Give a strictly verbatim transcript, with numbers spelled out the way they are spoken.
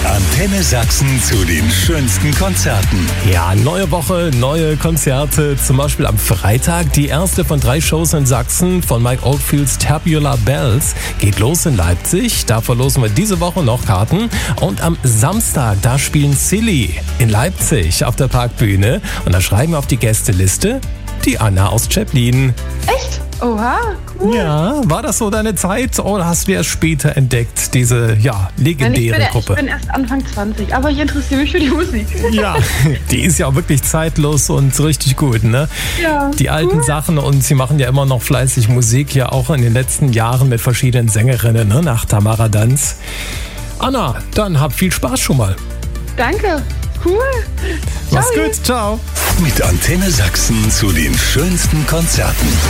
Antenne Sachsen zu den schönsten Konzerten. Ja, neue Woche, neue Konzerte. Zum Beispiel am Freitag die erste von drei Shows in Sachsen von Mike Oldfields Tubular Bells. Geht los in Leipzig. Da verlosen wir diese Woche noch Karten. Und am Samstag, da spielen Silly in Leipzig auf der Parkbühne. Und da schreiben wir auf die Gästeliste die Anna aus Zeppelin. Echt? Oha, cool. Ja, war das so deine Zeit oder hast du erst später entdeckt, diese ja, legendäre Nein, ich bin, Gruppe? Ich bin erst Anfang zwanzig, aber ich interessiere mich für die Musik. Ja, die ist ja auch wirklich zeitlos und richtig gut, ne? Ja. Die alten cool. Sachen, und sie machen ja immer noch fleißig Musik, ja auch in den letzten Jahren mit verschiedenen Sängerinnen, ne? Nach Tamara Danz. Anna, dann hab viel Spaß schon mal. Danke, cool. Mach's Ciao. gut, ciao. Mit Antenne Sachsen zu den schönsten Konzerten.